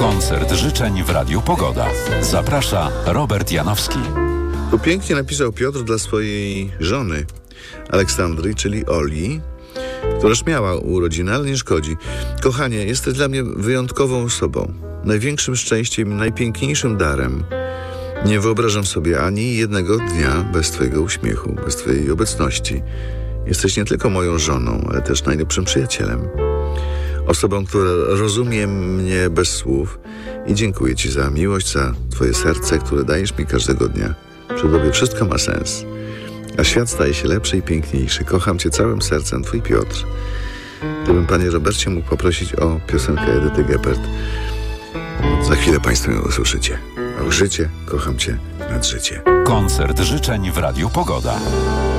Koncert życzeń w Radiu Pogoda. Zaprasza Robert Janowski. Tu pięknie napisał Piotr dla swojej żony Aleksandry, czyli Oli, która już miała urodziny, ale nie szkodzi. Kochanie, jesteś dla mnie wyjątkową osobą. Największym szczęściem i najpiękniejszym darem. Nie wyobrażam sobie ani jednego dnia bez twojego uśmiechu, bez twojej obecności. Jesteś nie tylko moją żoną, ale też najlepszym przyjacielem. Osobą, która rozumie mnie bez słów i dziękuję ci za miłość, za twoje serce, które dajesz mi każdego dnia. Przy tobie wszystko ma sens, a świat staje się lepszy i piękniejszy. Kocham cię całym sercem, twój Piotr. Gdybym, panie Robercie, mógł poprosić o piosenkę Edyty Gebert, za chwilę państwo ją usłyszycie. Och, życie, kocham cię nad życie. Koncert życzeń w Radiu Pogoda.